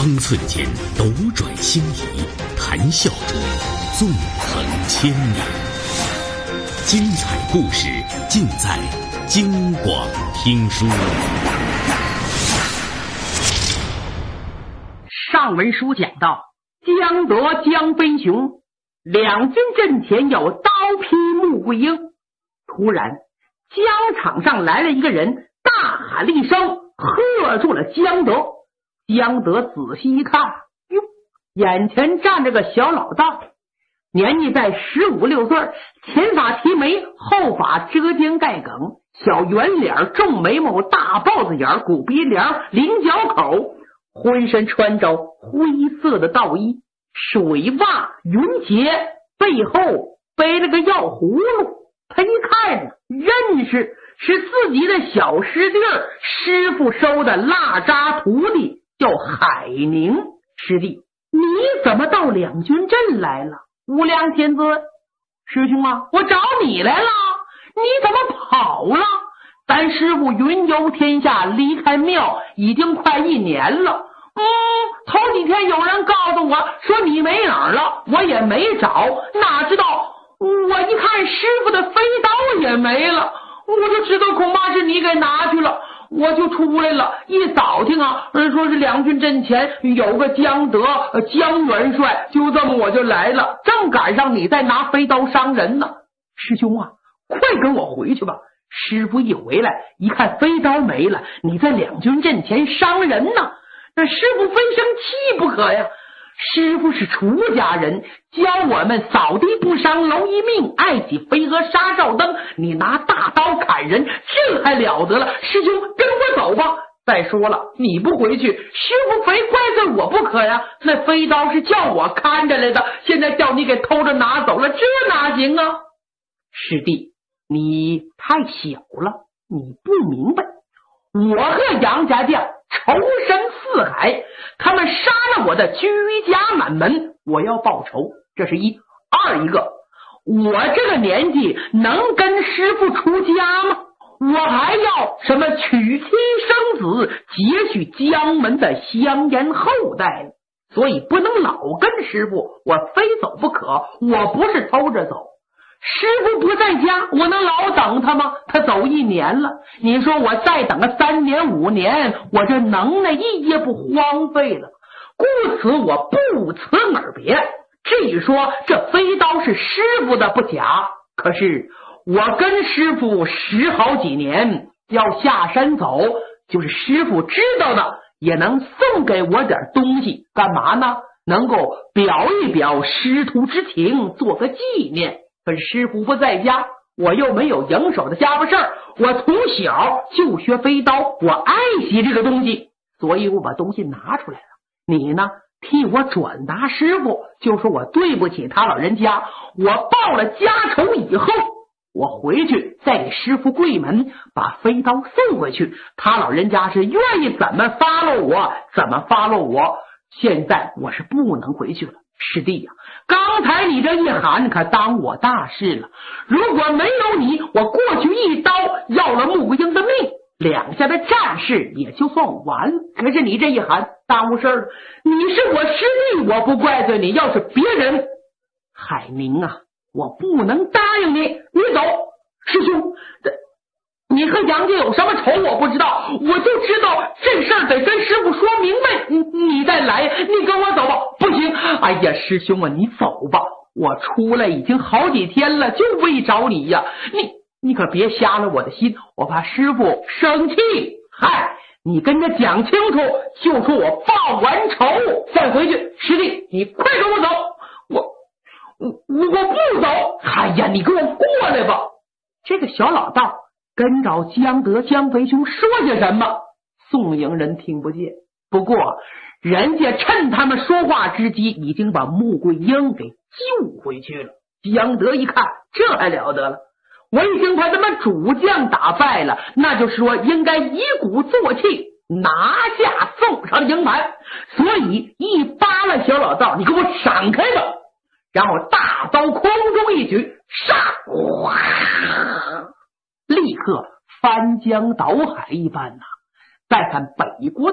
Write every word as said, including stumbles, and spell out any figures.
方寸间斗转星移，谈笑中纵横千年。精彩故事尽在京广听书。 上文书讲到，江德、江飞雄两军阵前有刀劈穆桂英，突然疆场上来了一个人，大喊了一声，喝住了江德。江德仔细一看，哟，眼前站着个小老道，年纪在十五六岁，前发提眉，后发遮肩盖梗，小圆脸，重眉毛，大豹子眼，鼓鼻梁，菱角口，浑身穿着灰色的道衣，水袜云结，背后背了个药葫芦。他一看，认识是自己的小师弟儿，师傅收的蜡渣徒弟，叫海宁。师弟，你怎么到两军阵来了？无量天尊，师兄啊，我找你来了，你怎么跑了？咱师傅云游天下，离开庙已经快一年了。嗯，头几天有人告诉我说你没哪儿了，我也没找，哪知道我一看师傅的飞刀也没了，我就知道恐怕是你给拿去了，我就出来了。一早听啊，说是两军阵前有个江德江元帅，就这么我就来了，正赶上你在拿飞刀伤人呢。师兄啊，快跟我回去吧。师傅一回来一看飞刀没了，你在两军阵前伤人呢，那师傅非生气不可呀。师傅是出家人，教我们扫地不伤蝼蚁命，爱惜飞蛾杀照灯，你拿大刀砍人，这还了得了？师兄跟我走吧。再说了，你不回去，师傅非怪罪我不可呀。那飞刀是叫我看着来的，现在叫你给偷着拿走了，这哪行啊？师弟，你太小了，你不明白，我和杨家将仇深似海，他们杀了我的居家满门，我要报仇，这是一。二一个，我这个年纪能跟师傅出家吗？我还要什么娶妻生子，结许江门的香烟后代，所以不能老跟师傅，我非走不可。我不是偷着走，师傅不在家，我能老等他吗？他走一年了，你说我再等个三年五年，我这能耐一夜不荒废了。故此我不辞而别。至于说这飞刀是师傅的不假，可是我跟师傅十好几年，要下山走，就是师傅知道的也能送给我点东西，干嘛呢？能够表一表师徒之情，做个纪念。可是师傅不在家，我又没有营手的家伙事儿，我从小就学飞刀，我爱惜这个东西，所以我把东西拿出来了。你呢，替我转达师傅，就说我对不起他老人家，我报了家仇以后，我回去再给师傅跪门，把飞刀送回去，他老人家是愿意怎么发落我怎么发落我。现在我是不能回去了。师弟呀、啊，刚才你这一喊可当我大事了，如果没有你，我过去一刀要了穆桂英的命，两下的战事也就算完了。可是你这一喊耽误事儿了，你是我师弟，我不怪罪你，要是别人，海宁啊，我不能答应你，你走。师兄，你和杨家有什么仇我不知道，我就知道这事儿得跟师傅说明白，你你再来，你跟我走吧。不行，哎呀，师兄啊，你走吧，我出来已经好几天了，就为找你呀，你你可别瞎了我的心，我怕师傅生气。嗨，你跟他讲清楚，就说我报完仇再回去。师弟，你快跟我走。我我我不走。哎呀，你跟我过来吧。这个小老道跟着江德江飞兄说些什么，宋营人听不见。不过人家趁他们说话之机，已经把穆桂英给救回去了。江德一看，这还了得了，我已经把他们主将打败了，那就是说应该一鼓作气拿下宋朝的营盘，所以一扒拉小老道，你给我闪开吧。然后大刀空中一举，杀！哇！立刻翻江倒海一般呐、啊！再看北国